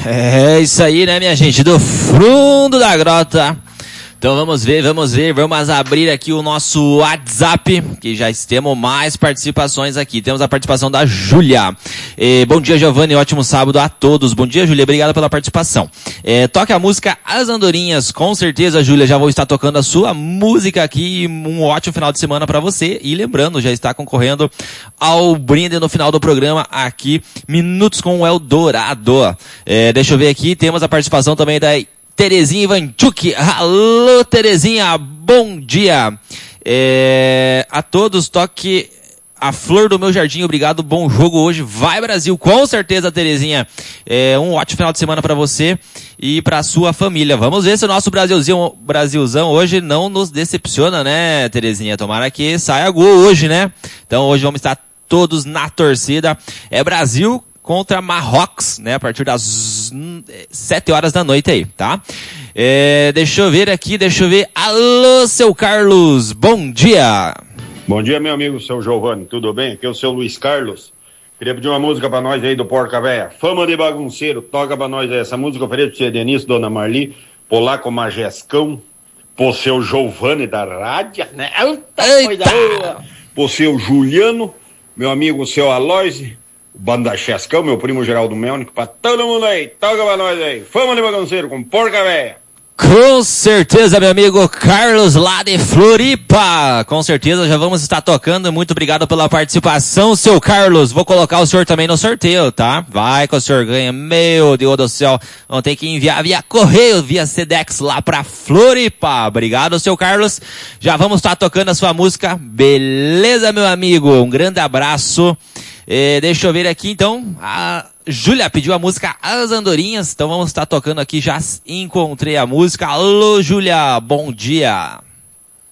É isso aí, né, minha gente? Do fundo da grota. Então vamos ver, vamos abrir aqui o nosso WhatsApp, que já temos mais participações aqui. Temos a participação da Júlia. Bom dia, Giovanni, ótimo sábado a todos. Bom dia, Júlia, obrigado pela participação. Toque a música As Andorinhas, com certeza, Júlia, já vou estar tocando a sua música aqui. Um ótimo final de semana para você. E lembrando, já está concorrendo ao brinde no final do programa aqui, Minutos com o Eldorado. Deixa eu ver aqui, temos a participação também da Terezinha Ivanchuk. Alô, Terezinha, bom dia. A todos, toque a flor do meu jardim, obrigado, bom jogo hoje, vai Brasil, com certeza, Terezinha. Um ótimo final de semana para você e para sua família. Vamos ver se o nosso Brasilzão hoje não nos decepciona, né, Terezinha? Tomara que saia gol hoje, né? Então hoje vamos estar todos na torcida. É Brasil contra Marrocos, né, a partir das 7 horas da noite aí, tá? Deixa eu ver. Alô, seu Carlos, bom dia. Bom dia, meu amigo, seu Giovanni, tudo bem? Aqui é o seu Luiz Carlos. Queria pedir uma música pra nós aí do Porca Véia. Fama de bagunceiro, toca pra nós aí. Essa música eu ofereço pro seu Denise, Dona Marli, Polaco Majescão, pro seu Giovanni da rádio, né? Eita! Pro seu Juliano, meu amigo, seu Aloysio, Banda Chescão, meu primo Geraldo Melnick, pra todo mundo aí, toca pra nós aí. Fama de bagunceiro com Porca Véia. Com certeza, meu amigo Carlos, lá de Floripa. Com certeza, já vamos estar tocando. Muito obrigado pela participação, seu Carlos. Vou colocar o senhor também no sorteio, tá? Vai que o senhor ganha. Meu Deus do céu. Vamos ter que enviar via correio, via Sedex lá pra Floripa. Obrigado, seu Carlos. Já vamos estar tocando a sua música. Beleza, meu amigo? Um grande abraço. Deixa eu ver aqui, então, a Júlia pediu a música As Andorinhas, então vamos estar tocando aqui, já encontrei a música. Alô, Júlia, bom dia.